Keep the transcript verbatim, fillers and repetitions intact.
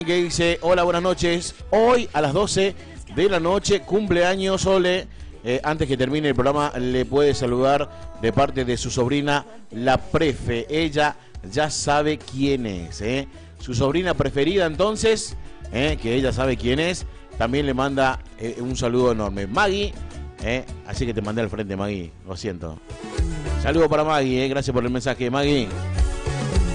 Que dice, hola, buenas noches. Hoy a las doce de la noche, cumpleaños Ole. Eh, antes que termine el programa, le puede saludar de parte de su sobrina, la Prefe. Ella ya sabe quién es, ¿eh? Su sobrina preferida, entonces, ¿eh? Que ella sabe quién es. También le manda eh, un saludo enorme. Maggie, ¿eh? Así que te mandé al frente, Maggie. Lo siento. Saludo para Maggie, ¿eh? Gracias por el mensaje, Maggie.